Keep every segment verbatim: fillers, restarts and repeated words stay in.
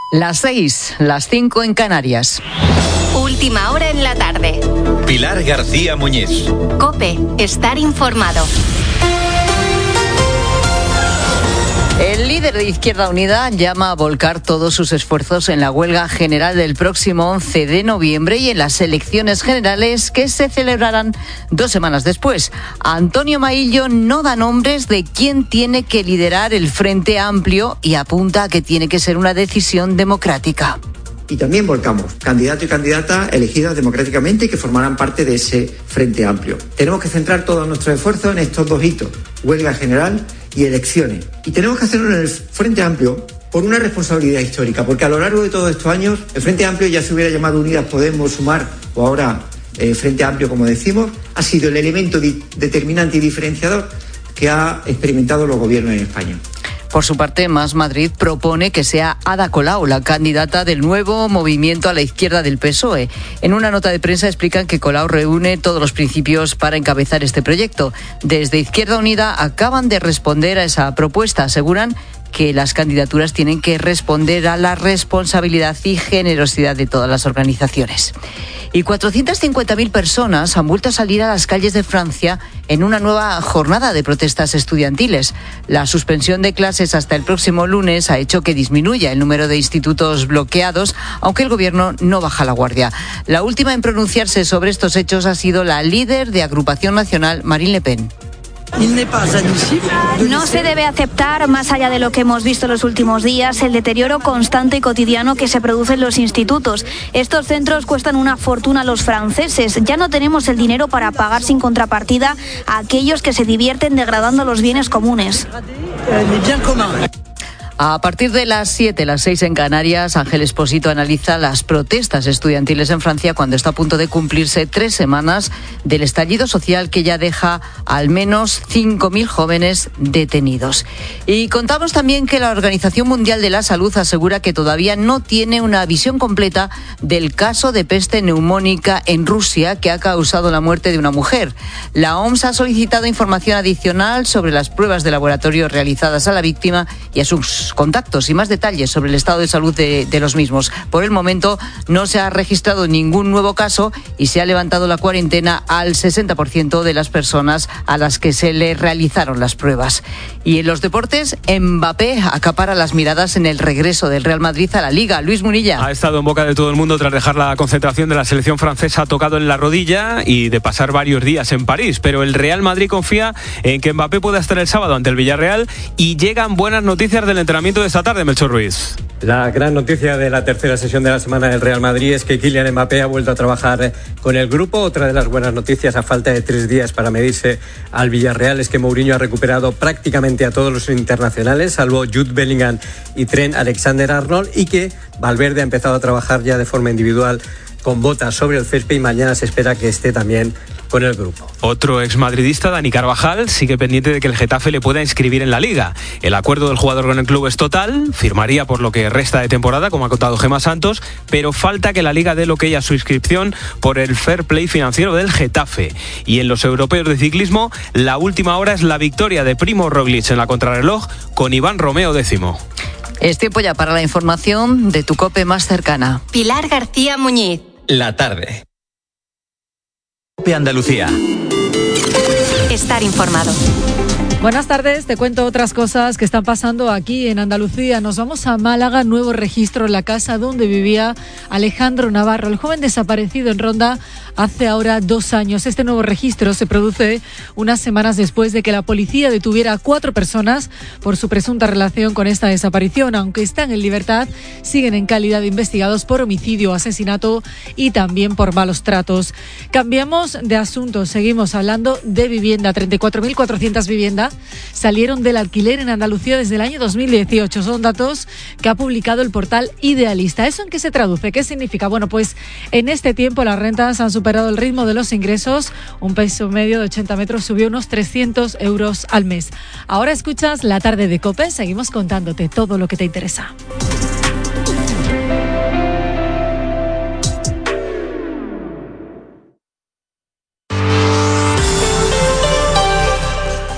Las seis, las cinco en Canarias. Última hora en la tarde. Pilar García Muñiz. COPE, estar informado. El líder de Izquierda Unida llama a volcar todos sus esfuerzos en la huelga general del próximo once de noviembre y en las elecciones generales que se celebrarán dos semanas después. Antonio Maillo no da nombres de quién tiene que liderar el Frente Amplio y apunta a que tiene que ser una decisión democrática. Y también volcamos candidato y candidata elegidas democráticamente y que formarán parte de ese Frente Amplio. Tenemos que centrar todos nuestros esfuerzos en estos dos hitos, huelga general y elecciones. Y tenemos que hacerlo en el Frente Amplio por una responsabilidad histórica, porque a lo largo de todos estos años el Frente Amplio, ya se hubiera llamado Unidas Podemos, Sumar o ahora eh, Frente Amplio, como decimos, ha sido el elemento di- determinante y diferenciador que ha experimentado los gobiernos en España. Por su parte, Más Madrid propone que sea Ada Colau la candidata del nuevo movimiento a la izquierda del P S O E. En una nota de prensa explican que Colau reúne todos los principios para encabezar este proyecto. Desde Izquierda Unida acaban de responder a esa propuesta. Aseguran que las candidaturas tienen que responder a la responsabilidad y generosidad de todas las organizaciones. Y cuatrocientas cincuenta mil personas han vuelto a salir a las calles de Francia en una nueva jornada de protestas estudiantiles. La suspensión de clases hasta el próximo lunes ha hecho que disminuya el número de institutos bloqueados, aunque el gobierno no baja la guardia. La última en pronunciarse sobre estos hechos ha sido la líder de Agrupación Nacional, Marine Le Pen. No se debe aceptar, más allá de lo que hemos visto en los últimos días, el deterioro constante y cotidiano que se produce en los institutos. Estos centros cuestan una fortuna a los franceses. Ya no tenemos el dinero para pagar sin contrapartida a aquellos que se divierten degradando los bienes comunes. A partir de las siete, las seis en Canarias, Ángel Expósito analiza las protestas estudiantiles en Francia cuando está a punto de cumplirse tres semanas del estallido social que ya deja al menos cinco mil jóvenes detenidos. Y contamos también que la Organización Mundial de la Salud asegura que todavía no tiene una visión completa del caso de peste neumónica en Rusia que ha causado la muerte de una mujer. La O M S ha solicitado información adicional sobre las pruebas de laboratorio realizadas a la víctima y a sus contactos y más detalles sobre el estado de salud de, de los mismos. Por el momento no se ha registrado ningún nuevo caso y se ha levantado la cuarentena al sesenta por ciento de las personas a las que se le realizaron las pruebas. Y en los deportes, Mbappé acapara las miradas en el regreso del Real Madrid a la Liga. Luis Munilla. Ha estado en boca de todo el mundo tras dejar la concentración de la selección francesa tocado en la rodilla y de pasar varios días en París, pero el Real Madrid confía en que Mbappé pueda estar el sábado ante el Villarreal y llegan buenas noticias del entrenamiento de esta tarde, Melchor Ruiz. La gran noticia de la tercera sesión de la semana del Real Madrid es que Kylian Mbappé ha vuelto a trabajar con el grupo. Otra de las buenas noticias, a falta de tres días para medirse al Villarreal, es que Mourinho ha recuperado prácticamente a todos los internacionales, salvo Jude Bellingham y Trent Alexander-Arnold, y que Valverde ha empezado a trabajar ya de forma individual con botas sobre el césped y mañana se espera que esté también con el grupo. Otro exmadridista, Dani Carvajal, sigue pendiente de que el Getafe le pueda inscribir en la Liga. El acuerdo del jugador con el club es total, firmaría por lo que resta de temporada, como ha contado Gemma Santos, pero falta que la Liga dé lo que ella su inscripción por el fair play financiero del Getafe. Y en los europeos de ciclismo, la última hora es la victoria de Primo Roglic en la contrarreloj con Iván Romeo décimo. Es tiempo ya para la información de tu COPE más cercana. Pilar García Muñiz. La tarde. COPE Andalucía. Estar informado. Buenas tardes, te cuento otras cosas que están pasando aquí en Andalucía. Nos vamos a Málaga, nuevo registro en la casa donde vivía Alejandro Navarro, el joven desaparecido en Ronda hace ahora dos años. Este nuevo registro se produce unas semanas después de que la policía detuviera a cuatro personas por su presunta relación con esta desaparición. Aunque están en libertad, siguen en calidad de investigados por homicidio, asesinato y también por malos tratos. Cambiamos de asunto, seguimos hablando de vivienda. treinta y cuatro mil cuatrocientas viviendas salieron del alquiler en Andalucía desde el año dos mil dieciocho. Son datos que ha publicado el portal Idealista. ¿Eso en qué se traduce? ¿Qué significa? Bueno, pues en este tiempo las rentas han superado el ritmo de los ingresos. Un piso medio de ochenta metros subió unos trescientos euros al mes. Ahora escuchas La Tarde de COPE. Seguimos contándote todo lo que te interesa.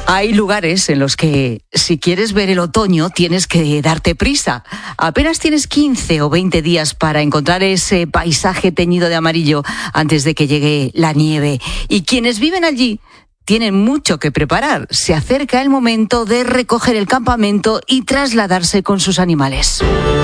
Hay lugares en los que si quieres ver el otoño tienes que darte prisa. Apenas tienes quince o veinte días para encontrar ese paisaje teñido de amarillo antes de que llegue la nieve. Y quienes viven allí tienen mucho que preparar. Se acerca el momento de recoger el campamento y trasladarse con sus animales.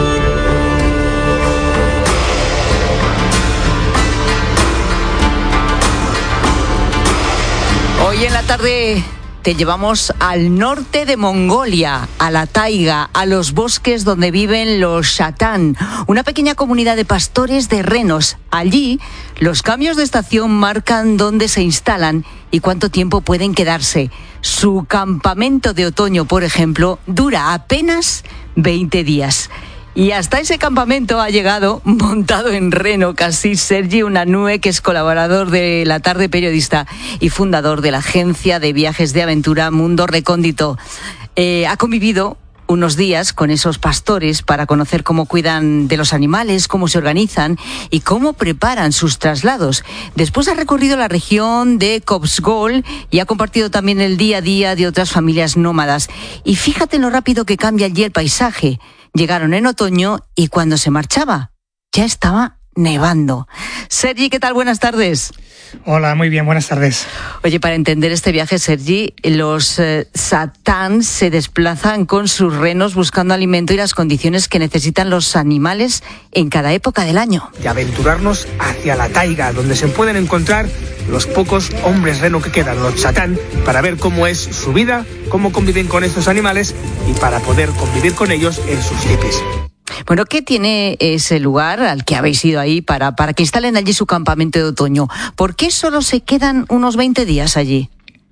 Hoy en la tarde te llevamos al norte de Mongolia, a la taiga, a los bosques donde viven los Chatán, una pequeña comunidad de pastores de renos. Allí, los cambios de estación marcan dónde se instalan y cuánto tiempo pueden quedarse. Su campamento de otoño, por ejemplo, dura apenas veinte días. Y hasta ese campamento ha llegado, montado en reno casi, Sergi Unanue, que es colaborador de La Tarde Periodista y fundador de la agencia de viajes de aventura Mundo Recóndito. Eh, ha convivido unos días con esos pastores para conocer cómo cuidan de los animales, cómo se organizan y cómo preparan sus traslados. Después ha recorrido la región de Kopsgol y ha compartido también el día a día de otras familias nómadas. Y fíjate lo rápido que cambia allí el paisaje. Llegaron en otoño y cuando se marchaba ya estaba nevando. Sergi, ¿qué tal? Buenas tardes. Hola, muy bien, buenas tardes. Oye, para entender este viaje, Sergi, los eh, Chatán se desplazan con sus renos buscando alimento y las condiciones que necesitan los animales en cada época del año. Y aventurarnos hacia la taiga, donde se pueden encontrar los pocos hombres reno que quedan, los Chatán, para ver cómo es su vida, cómo conviven con estos animales y para poder convivir con ellos en sus tipis. Bueno, ¿qué tiene ese lugar al que habéis ido ahí para, para que instalen allí su campamento de otoño? ¿Por qué solo se quedan unos veinte días allí?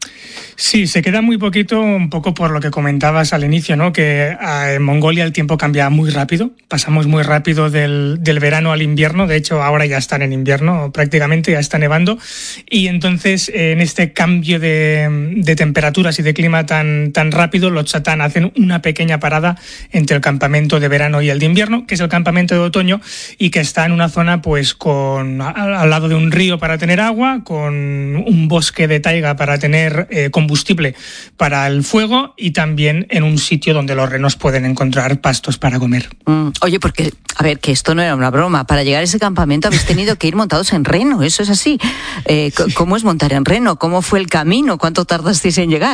Sí, se queda muy poquito, un poco por lo que comentabas al inicio, ¿no? Que en Mongolia el tiempo cambia muy rápido, pasamos muy rápido del, del verano al invierno, de hecho ahora ya están en invierno, prácticamente ya está nevando, y entonces en este cambio de, de temperaturas y de clima tan, tan rápido, los Chatán hacen una pequeña parada entre el campamento de verano y el de invierno, que es el campamento de otoño, y que está en una zona pues con al lado de un río para tener agua, con un bosque de taiga para tener eh, combustible para el fuego y también en un sitio donde los renos pueden encontrar pastos para comer. Mm, oye, porque, a ver, que esto no era una broma. Para llegar a ese campamento habéis tenido que ir montados en reno, eso es así. Eh, sí. ¿Cómo es montar en reno? ¿Cómo fue el camino? ¿Cuánto tardasteis en llegar?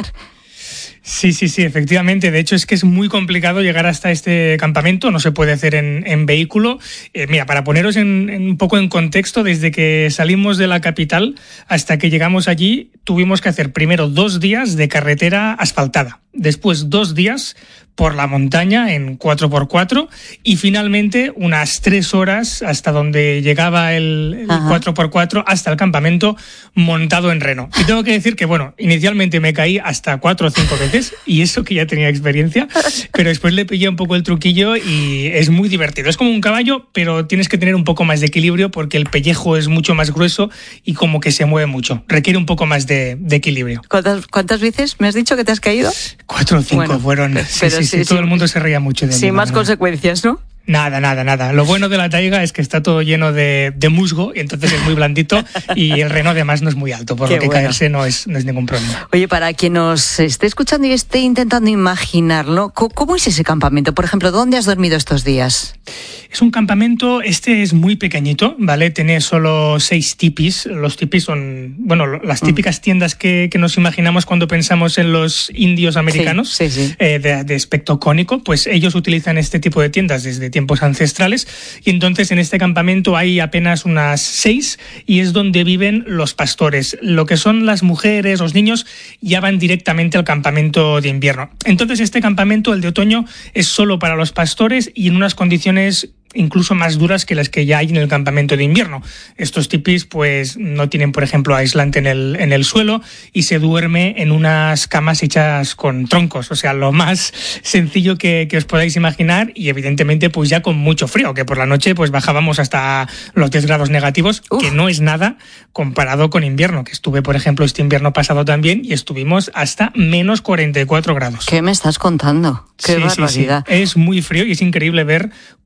Sí, sí, sí, efectivamente. De hecho, es que es muy complicado llegar hasta este campamento. No se puede hacer en, en vehículo. Eh, mira, para poneros en, en un poco en contexto, desde que salimos de la capital hasta que llegamos allí, tuvimos que hacer primero dos días de carretera asfaltada. Después dos días por la montaña en cuatro por cuatro y finalmente unas tres horas hasta donde llegaba el, el cuatro por cuatro hasta el campamento montado en reno. Y tengo que decir que, bueno, inicialmente me caí hasta cuatro o cinco veces y eso que ya tenía experiencia, pero después le pillé un poco el truquillo y es muy divertido. Es como un caballo, pero tienes que tener un poco más de equilibrio porque el pellejo es mucho más grueso y como que se mueve mucho. Requiere un poco más de, de equilibrio. ¿Cuántas, ¿Cuántas veces me has dicho que te has caído? Cuatro o cinco bueno, fueron. Pero sí, sí, sí, todo sí, el mundo se reía mucho de mí. Sin más ¿verdad? Consecuencias, ¿no? Nada, nada, nada. Lo bueno de la taiga es que está todo lleno de, de musgo y entonces es muy blandito y el reno además no es muy alto, por Qué lo que bueno. caerse no es, no es ningún problema. Oye, para quien nos esté escuchando y esté intentando imaginarlo, ¿cómo es ese campamento? Por ejemplo, ¿dónde has dormido estos días? Es un campamento, este es muy pequeñito, ¿vale? Tiene solo seis tipis. Los tipis son, bueno, las típicas tiendas que, que nos imaginamos cuando pensamos en los indios americanos, sí, sí, sí. Eh, de, de aspecto cónico, pues ellos utilizan este tipo de tiendas desde tiempos ancestrales y entonces en este campamento hay apenas unas seis y es donde viven los pastores. Lo que son las mujeres, los niños, ya van directamente al campamento de invierno. Entonces este campamento, el de otoño, es solo para los pastores y en unas condiciones incluso más duras que las que ya hay en el campamento de invierno. Estos tipis pues no tienen, por ejemplo, aislante en el, en el suelo y se duerme en unas camas hechas con troncos, o sea, lo más sencillo que, que os podáis imaginar y evidentemente pues ya con mucho frío, que por la noche pues bajábamos hasta los diez grados negativos, Uf. que no es nada comparado con invierno, que estuve, por ejemplo, este invierno pasado también y estuvimos hasta menos cuarenta y cuatro grados. ¿Qué me estás contando? ¡Qué sí, barbaridad! Sí, sí. Es muy frío y es increíble ver cómo se han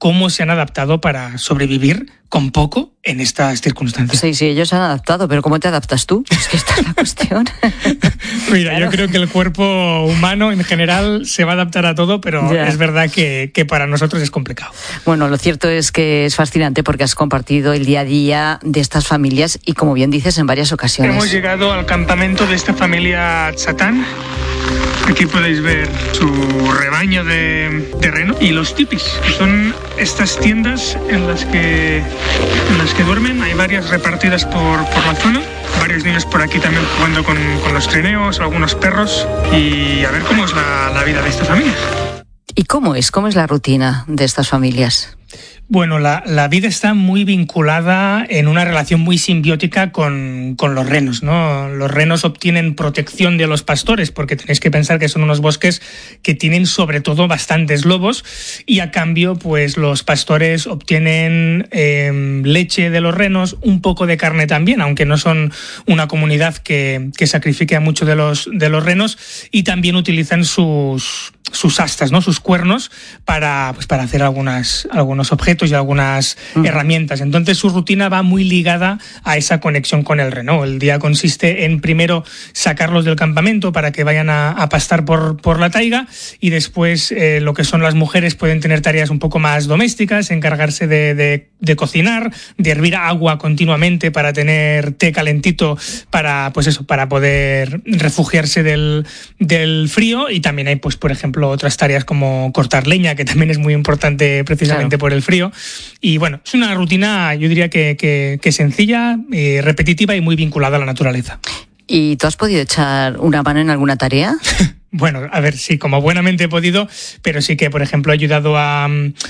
han adaptado para sobrevivir con poco en estas circunstancias. Sí, sí, ellos se han adaptado, pero ¿cómo te adaptas tú? Es que esta es la cuestión. Mira, Claro. yo creo que el cuerpo humano en general se va a adaptar a todo, pero Ya. es verdad que, que para nosotros es complicado. Bueno, lo cierto es que es fascinante porque has compartido el día a día de estas familias y, como bien dices, en varias ocasiones. Hemos llegado al campamento de esta familia Tzatán. Aquí podéis ver su rebaño de, de reno y los tipis, que son estas tiendas en las que, en las que duermen. Hay varias repartidas por, por la zona. Varios niños por aquí también jugando con, con los trineos, algunos perros. Y a ver cómo es la, la vida de estas familias. ¿Y cómo es? ¿Cómo es la rutina de estas familias? Bueno, la, la vida está muy vinculada en una relación muy simbiótica con, con los renos, ¿no? Los renos obtienen protección de los pastores porque tenéis que pensar que son unos bosques que tienen sobre todo bastantes lobos y a cambio pues los pastores obtienen eh, leche de los renos, un poco de carne también, aunque no son una comunidad que, que sacrifique a mucho de los, de los renos, y también utilizan sus, sus astas, ¿no? Sus cuernos para, pues, para hacer algunas, algunos objetos y algunas mm. herramientas. Entonces su rutina va muy ligada a esa conexión con el reno. El día consiste en primero sacarlos del campamento para que vayan a, a pastar por, por la taiga, y después eh, lo que son las mujeres pueden tener tareas un poco más domésticas, encargarse de, de, de cocinar, de hervir agua continuamente para tener té calentito para, pues eso, para poder refugiarse del, del frío. Y también hay, pues, por ejemplo, otras tareas como cortar leña, que también es muy importante precisamente claro. por el frío. Y bueno, es una rutina, yo diría que, que, que sencilla, eh, repetitiva y muy vinculada a la naturaleza. ¿Y tú has podido echar una mano en alguna tarea? Bueno, a ver, sí, como buenamente he podido, pero sí que, por ejemplo, he ayudado a,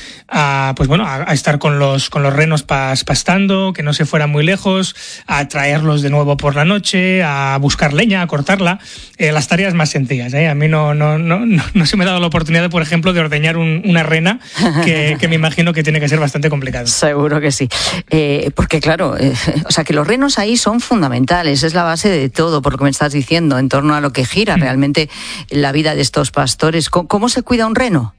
a pues bueno, a, a estar con los con los renos pas, pastando, que no se fueran muy lejos, a traerlos de nuevo por la noche, a buscar leña, a cortarla, eh, las tareas más sencillas, ¿eh? A mí no, no, no, no, no se me ha dado la oportunidad, por ejemplo, de ordeñar un, una rena, que, que me imagino que tiene que ser bastante complicado. Seguro que sí, eh, porque claro, eh, o sea que los renos ahí son fundamentales, es la base de todo, por lo que me estás diciendo, en torno a lo que gira mm. realmente la vida de estos pastores. ¿Cómo se cuida un reno?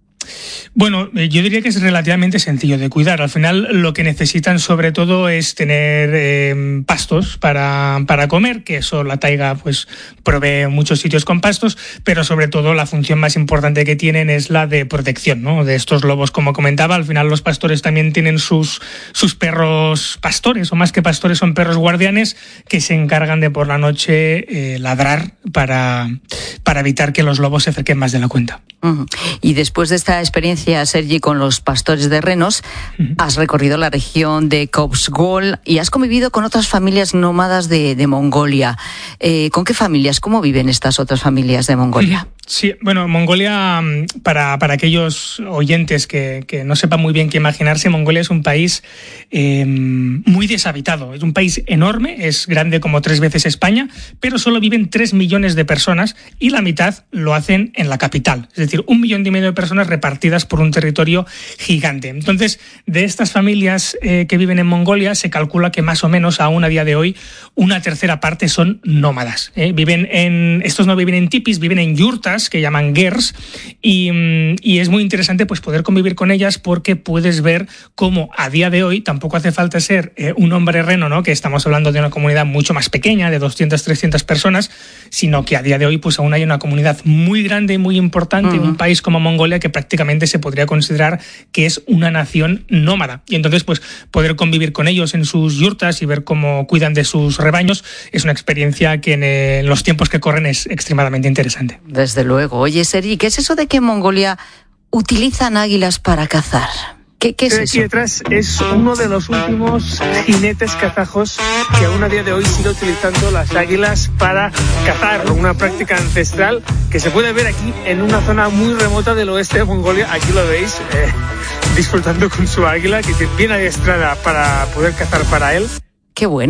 Bueno, yo diría que es relativamente sencillo de cuidar. Al final lo que necesitan sobre todo es tener eh, pastos para, para comer, que eso la taiga pues provee muchos sitios con pastos, pero sobre todo la función más importante que tienen es la de protección, ¿no? De estos lobos, como comentaba. Al final los pastores también tienen sus, sus perros pastores, o más que pastores son perros guardianes, que se encargan de por la noche eh, ladrar para, para evitar que los lobos se acerquen más de la cuenta. Uh-huh. Y después de esta experiencia, Sergi, con los pastores de renos, uh-huh. has recorrido la región de Kopsgol y has convivido con otras familias nómadas de, de Mongolia. Eh, ¿Con qué familias? ¿Cómo viven estas otras familias de Mongolia? Sí, bueno, Mongolia, para, para aquellos oyentes que, que no sepan muy bien qué imaginarse, Mongolia es un país eh, muy deshabitado. Es un país enorme, es grande como tres veces España, pero solo viven tres millones de personas y la mitad lo hacen en la capital. Es decir, un millón y medio de personas repartidas por un territorio gigante. Entonces, de estas familias eh, que viven en Mongolia, se calcula que más o menos aún a día de hoy una tercera parte son nómadas. ¿eh? Viven en, estos no viven en tipis, viven en yurtas, que llaman gers, y, y es muy interesante pues poder convivir con ellas, porque puedes ver cómo a día de hoy tampoco hace falta ser eh, un hombre reno, ¿no? Que estamos hablando de una comunidad mucho más pequeña, de doscientas, trescientas personas, sino que a día de hoy pues aún hay una comunidad muy grande y muy importante, uh-huh. un país como Mongolia que prácticamente se podría considerar que es una nación nómada. Y entonces pues poder convivir con ellos en sus yurtas y ver cómo cuidan de sus rebaños es una experiencia que en, eh, en los tiempos que corren es extremadamente interesante. Desde luego. Oye, Sergi, ¿qué es eso de que en Mongolia utilizan águilas para cazar? ¿Qué, qué es eso? Aquí detrás es uno de los últimos jinetes kazajos que aún a día de hoy sigue utilizando las águilas para cazar, una práctica ancestral que se puede ver aquí en una zona muy remota del oeste de Mongolia. Aquí lo veis, eh, disfrutando con su águila, que tiene bien adiestrada para poder cazar para él. ¡Qué bueno!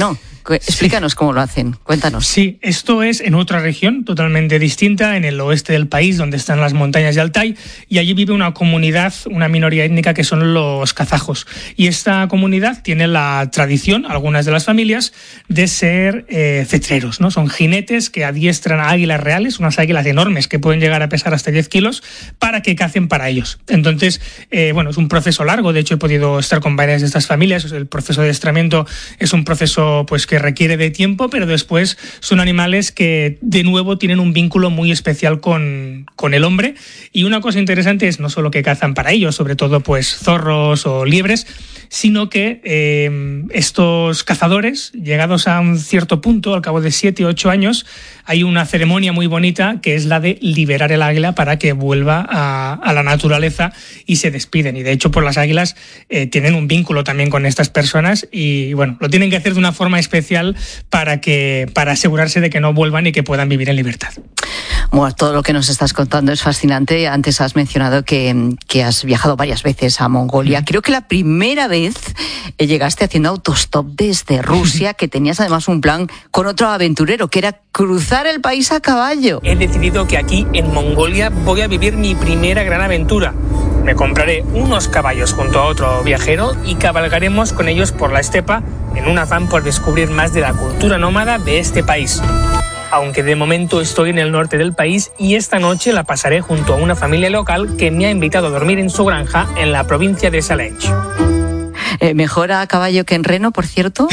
Explícanos sí. cómo lo hacen, cuéntanos. Sí, esto es en otra región totalmente distinta, en el oeste del país, donde están las montañas de Altai, y allí vive una comunidad, una minoría étnica que son los kazajos. Y esta comunidad tiene la tradición, algunas de las familias, de ser eh, cetreros, ¿no? Son jinetes que adiestran a águilas reales, unas águilas enormes que pueden llegar a pesar hasta diez kilos, para que cacen para ellos. Entonces, eh, bueno, es un proceso largo, de hecho he podido estar con varias de estas familias, el proceso de adiestramiento es un proceso pues que requiere de tiempo, pero después son animales que de nuevo tienen un vínculo muy especial con, con el hombre, y una cosa interesante es no solo que cazan para ellos, sobre todo pues zorros o liebres, sino que eh, estos cazadores, llegados a un cierto punto, al cabo de siete o ocho años, hay una ceremonia muy bonita que es la de liberar el águila para que vuelva a, a la naturaleza y se despiden. Y de hecho, pues las águilas eh, tienen un vínculo también con estas personas y bueno, lo tienen que hacer de una forma especial para que para asegurarse de que no vuelvan y que puedan vivir en libertad. Bueno, todo lo que nos estás contando es fascinante. Antes has mencionado que, que has viajado varias veces a Mongolia. Mm. Creo que la primera vez llegaste haciendo autostop desde Rusia, que tenías además un plan con otro aventurero, que era cruzar el país a caballo. He decidido que aquí en Mongolia voy a vivir mi primera gran aventura. Me compraré unos caballos junto a otro viajero y cabalgaremos con ellos por la estepa en un afán por descubrir más de la cultura nómada de este país. Aunque de momento estoy en el norte del país y esta noche la pasaré junto a una familia local que me ha invitado a dormir en su granja en la provincia de Salenge. Eh, ¿Mejor a caballo que en reno, por cierto?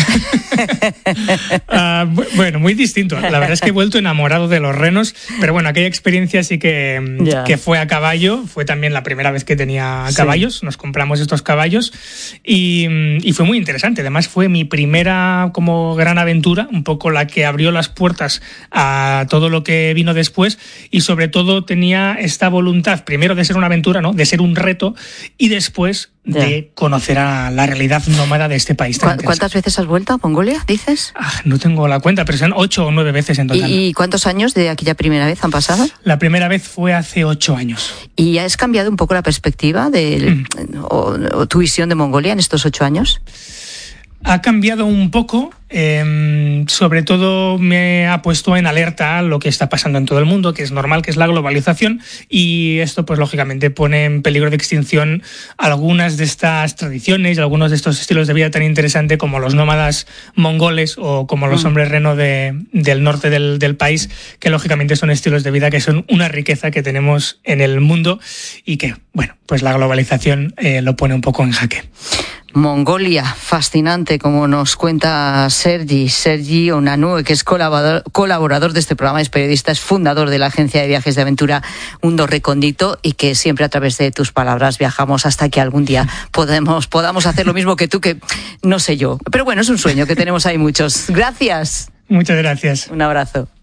uh, bueno, muy distinto. La verdad es que he vuelto enamorado de los renos, pero bueno, aquella experiencia sí que, yeah. que fue a caballo. Fue también la primera vez que tenía caballos. Sí. Nos compramos estos caballos y, y fue muy interesante. Además fue mi primera como gran aventura, un poco la que abrió las puertas a todo lo que vino después, y sobre todo tenía esta voluntad, primero de ser una aventura, ¿no? De ser un reto, y después de yeah. conocer a la realidad nómada de este país. ¿Cu- ¿Cuántas veces has vuelto a Mongolia, dices? Ah, no tengo la cuenta, pero son ocho o nueve veces en total. ¿Y, ¿Y cuántos años de aquella primera vez han pasado? La primera vez fue hace ocho años. ¿Y has cambiado un poco la perspectiva de mm. o, o tu visión de Mongolia en estos ocho años? Ha cambiado un poco, eh, sobre todo me ha puesto en alerta lo que está pasando en todo el mundo, que es normal, que es la globalización, y esto pues lógicamente pone en peligro de extinción algunas de estas tradiciones y algunos de estos estilos de vida tan interesantes como los nómadas mongoles o como los mm. hombres reno de, del norte del, del país, que lógicamente son estilos de vida que son una riqueza que tenemos en el mundo y que, bueno, pues la globalización eh, lo pone un poco en jaque. Mongolia, fascinante, como nos cuenta Sergi, Sergi Onanue, que es colaborador, colaborador de este programa, es periodista, es fundador de la agencia de viajes de aventura Mundo Recóndito, y que siempre a través de tus palabras viajamos hasta que algún día podemos, podamos hacer lo mismo que tú, que no sé yo. Pero bueno, es un sueño que tenemos ahí muchos. Gracias. Muchas gracias. Un abrazo.